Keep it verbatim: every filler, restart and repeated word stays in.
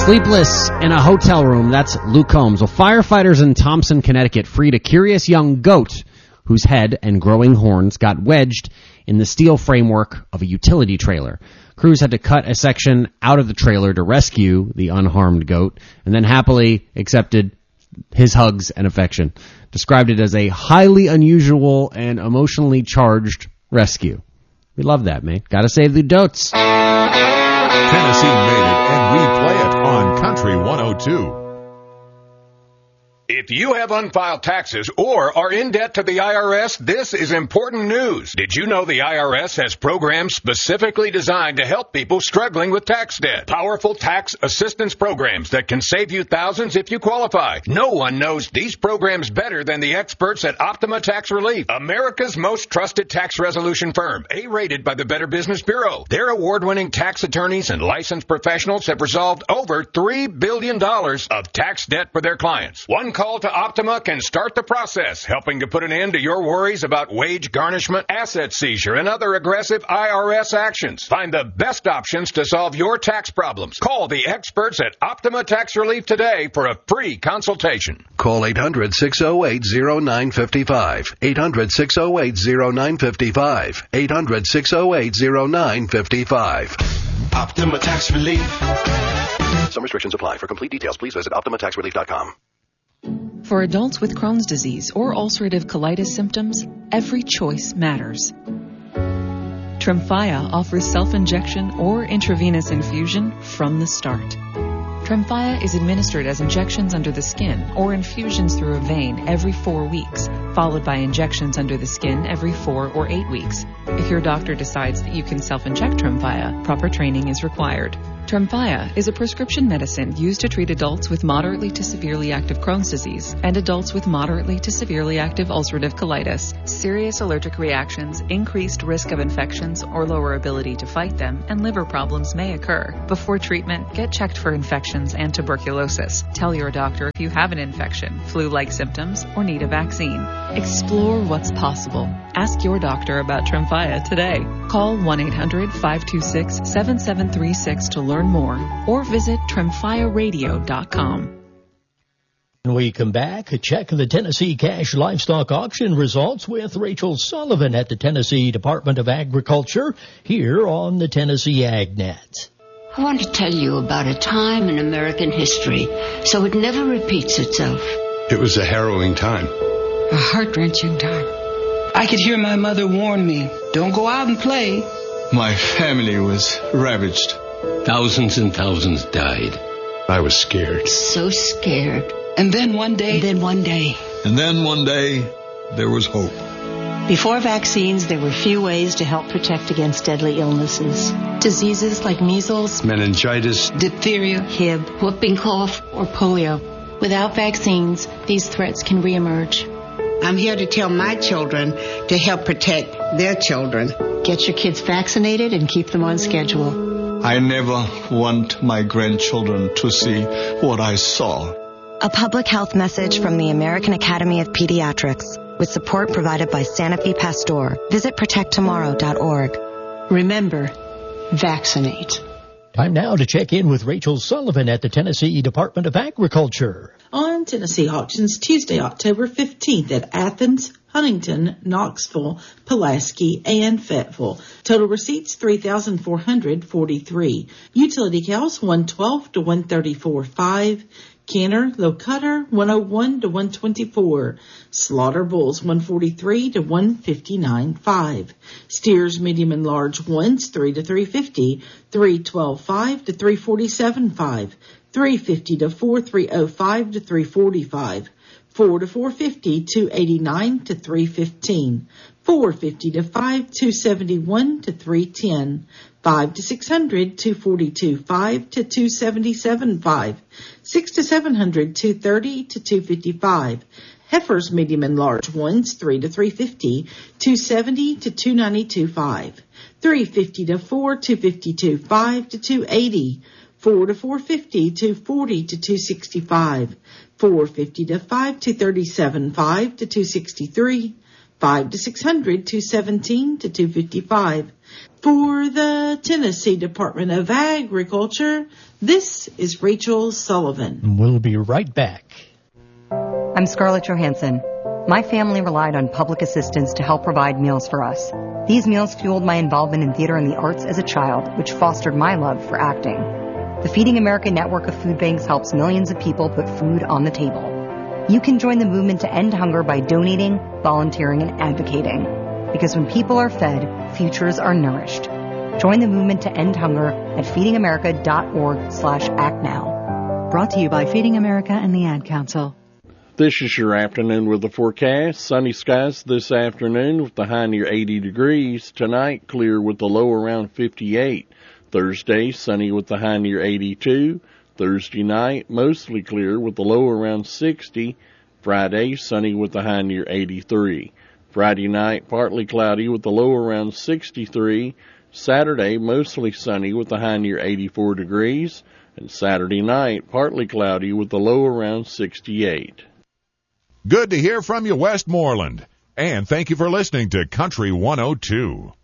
Sleepless in a hotel room, that's Luke Combs. Well, firefighters in Thompson, Connecticut freed a curious young goat whose head and growing horns got wedged in the steel framework of a utility trailer. Crews had to cut a section out of the trailer to rescue the unharmed goat, and then happily accepted his hugs and affection. Described it as a highly unusual and emotionally charged rescue. We love that, man. Gotta save the goats. Tennessee made it, and we play it on Country one oh two. If you have unfiled taxes or are in debt to the I R S, this is important news. Did you know the I R S has programs specifically designed to help people struggling with tax debt? Powerful tax assistance programs that can save you thousands if you qualify. No one knows these programs better than the experts at Optima Tax Relief, America's most trusted tax resolution firm, A-rated by the Better Business Bureau. Their award-winning tax attorneys and licensed professionals have resolved over three billion dollars of tax debt for their clients. One call to Optima can start the process, helping to put an end to your worries about wage garnishment, asset seizure, and other aggressive I R S actions. Find the best options to solve your tax problems. Call the experts at Optima Tax Relief today for a free consultation. Call eight hundred, six oh eight, oh nine five five. eight hundred, six oh eight, oh nine five five. eight hundred, six oh eight, oh nine five five. Optima Tax Relief. Some restrictions apply. For complete details, please visit optima tax relief dot com. For adults with Crohn's disease or ulcerative colitis symptoms, every choice matters. Tremfya offers self-injection or intravenous infusion from the start. Tremfya is administered as injections under the skin or infusions through a vein every four weeks, followed by injections under the skin every four or eight weeks. If your doctor decides that you can self-inject Tremfya, proper training is required. Tremfya is a prescription medicine used to treat adults with moderately to severely active Crohn's disease and adults with moderately to severely active ulcerative colitis. Serious allergic reactions, increased risk of infections or lower ability to fight them, and liver problems may occur. Before treatment, get checked for infections and tuberculosis. Tell your doctor if you have an infection, flu-like symptoms, or need a vaccine. Explore what's possible. Ask your doctor about Tremfya today. Call one eight hundred, five two six, seven seven three six to learn more, or visit tremfya radio dot com. When we come back, check the Tennessee Cash Livestock Auction results with Rachel Sullivan at the Tennessee Department of Agriculture here on the Tennessee AgNet. I want to tell you about a time in American history so it never repeats itself. It was a harrowing time. A heart-wrenching time. I could hear my mother warn me, don't go out and play. My family was ravaged. Thousands and thousands died. I was scared. So scared. And then one day... And then one day... And then one day, there was hope. Before vaccines, there were few ways to help protect against deadly illnesses. Diseases like measles, meningitis, diphtheria, H I V, whooping cough, or polio. Without vaccines, these threats can reemerge. I'm here to tell my children to help protect their children. Get your kids vaccinated and keep them on schedule. I never want my grandchildren to see what I saw. A public health message from the American Academy of Pediatrics with support provided by Sanofi Pasteur. Visit protect tomorrow dot org. Remember, vaccinate. Time now to check in with Rachel Sullivan at the Tennessee Department of Agriculture. On Tennessee Auctions, Tuesday, October fifteenth at Athens, Huntington, Knoxville, Pulaski, and Fayetteville. Total receipts three thousand four hundred forty-three. Utility cows one twelve to one thirty-four five. Canner, low cutter, one oh one to one twenty-four. Slaughter bulls, one forty-three to one fifty-nine five. Steers, medium and large ones, three to three fifty. three twelve five to three forty-seven five. three fifty to four three oh five to three forty-five. four to four fifty, two eighty-nine to three fifteen. four fifty to five, two seventy-one to three ten. five to six hundred, two forty-two five to two seventy-seven five. six to seven hundred, two thirty to two fifty-five. Heifers, medium and large ones, three to three fifty, two seventy to two ninety-two five. three fifty to four, two fifty-two five to two eighty. four to four fifty, two forty to two sixty-five. four fifty to five, two thirty-seven five to two sixty-three. five to six hundred, two seventeen to two fifty-five. For the Tennessee Department of Agriculture, this is Rachel Sullivan. We'll be right back. I'm Scarlett Johansson. My family relied on public assistance to help provide meals for us. These meals fueled my involvement in theater and the arts as a child, which fostered my love for acting. The Feeding America network of food banks helps millions of people put food on the table. You can join the movement to end hunger by donating, volunteering, and advocating. Because when people are fed, futures are nourished. Join the movement to end hunger at feedingamerica.org slash act now. Brought to you by Feeding America and the Ad Council. This is your afternoon with the forecast. Sunny skies this afternoon with the high near eighty degrees. Tonight, clear with the low around fifty-eight. Thursday, sunny with the high near eighty-two. Thursday night, mostly clear with the low around sixty. Friday, sunny with the high near eighty-three. Friday night, partly cloudy with the low around sixty-three. Saturday, mostly sunny with the high near eighty-four degrees. And Saturday night, partly cloudy with the low around sixty-eight. Good to hear from you, Westmoreland. And thank you for listening to Country one oh two.